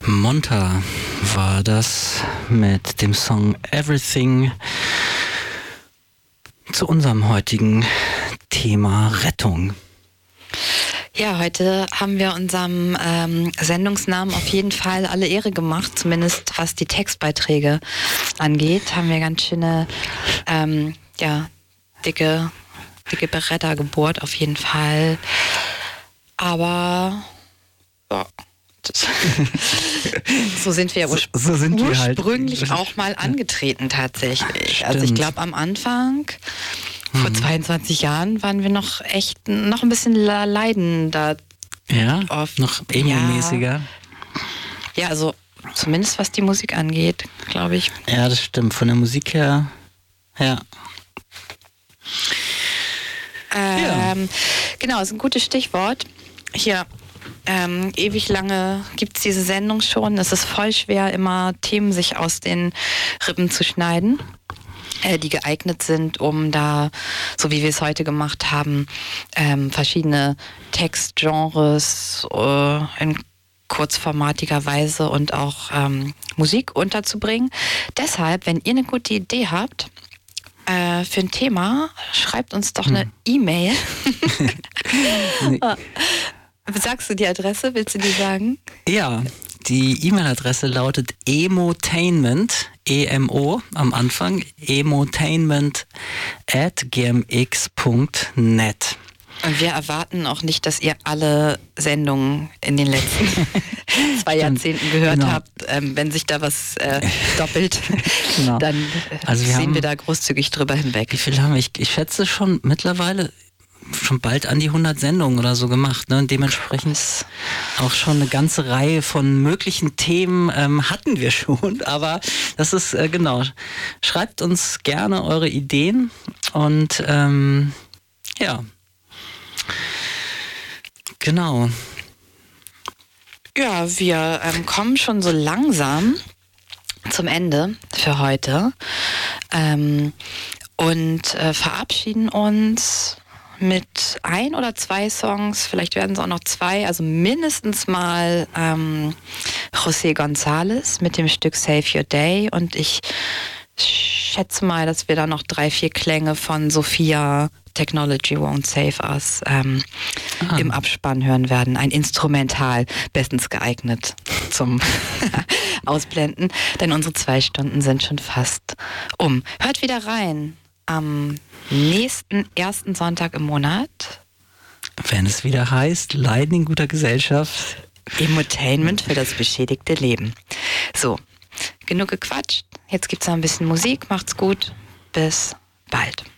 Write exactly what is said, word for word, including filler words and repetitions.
Monta war das mit dem Song Everything zu unserem heutigen Thema Rettung. Ja, heute haben wir unserem ähm, Sendungsnamen auf jeden Fall alle Ehre gemacht, zumindest was die Textbeiträge angeht, haben wir ganz schöne, ähm, ja, dicke, dicke Bretter gebohrt auf jeden Fall. Aber ja, das, so sind wir, urspr- so, so sind ursprünglich wir halt. auch mal angetreten tatsächlich. Stimmt. Also ich glaube am Anfang, vor zweiundzwanzig Jahren, waren wir noch echt noch ein bisschen leidender. Ja, oft. noch emo-mäßiger. Ja. ja, also zumindest was die Musik angeht, glaube ich. Ja, das stimmt. Von der Musik her, ja. Ähm, Ja. Genau, ist ein gutes Stichwort. Hier, ähm, ewig lange gibt es diese Sendung schon. Es ist voll schwer, immer Themen sich aus den Rippen zu schneiden, äh, die geeignet sind, um da, so wie wir es heute gemacht haben, ähm, verschiedene Textgenres äh, in kurzformatiger Weise und auch ähm, Musik unterzubringen. Deshalb, wenn ihr eine gute Idee habt, Äh, für ein Thema, schreibt uns doch eine hm. E-Mail. nee. Sagst du die Adresse? Willst du die sagen? Ja, die E-Mail-Adresse lautet emotainment, E M O am Anfang, emotainment at gmx punkt net. Und wir erwarten auch nicht, dass ihr alle Sendungen in den letzten zwei Jahrzehnten gehört genau. habt. Ähm, wenn sich da was äh, doppelt, genau. dann äh, also wir sehen haben, wir da großzügig drüber hinweg. Wie viel haben wir? Ich, ich schätze schon mittlerweile schon bald an die hundert Sendungen oder so gemacht. Ne? Und dementsprechend auch schon eine ganze Reihe von möglichen Themen ähm, hatten wir schon. Aber das ist, äh, genau, schreibt uns gerne eure Ideen und ähm, ja, genau. Ja, wir ähm, kommen schon so langsam zum Ende für heute ähm, und äh, verabschieden uns mit ein oder zwei Songs, vielleicht werden es auch noch zwei, also mindestens mal ähm, José González mit dem Stück Save Your Day und ich schätze mal, dass wir da noch drei, vier Klänge von Sophia Technology Won't Save Us ähm, ah. im Abspann hören werden. Ein Instrumental, bestens geeignet zum Ausblenden, denn unsere zwei Stunden sind schon fast um. Hört wieder rein am nächsten ersten Sonntag im Monat. Wenn es wieder heißt, Leiden in guter Gesellschaft. Emotainment für das beschädigte Leben. So, genug gequatscht. Jetzt gibt's noch ein bisschen Musik. Macht's gut. Bis bald.